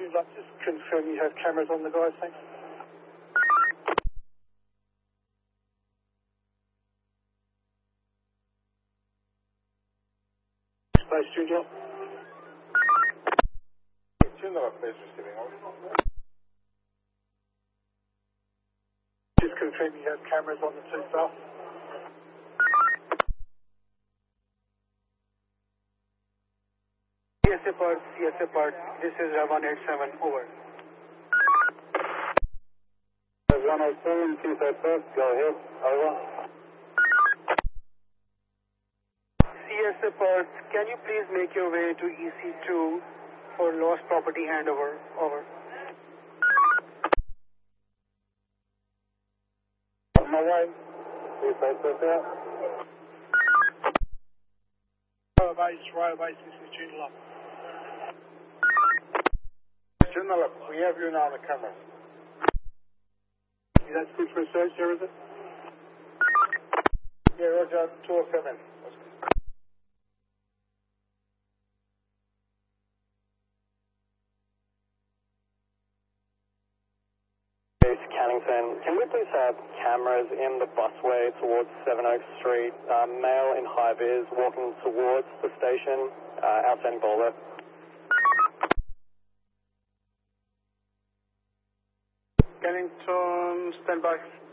you'd like to confirm you have cameras on the guys, thanks. Space Junior. Joondalup, please, receiving on. Just confirm you have cameras on the two staff. CSA part, this is 187, over. 187, CSA first, go ahead, over. CSA part, can you please make your way to EC2 for lost property handover, over. On my way, CSA first out. Royal Base, this is Joondalup. Joondalup, we have you now on the camera. That's good for a search there, is it? Yeah, Roger, 207. Cannington, can we please have cameras in the busway towards Seven Oaks Street, male in high vis walking towards the station, outstanding bowler. Cannington, stand by.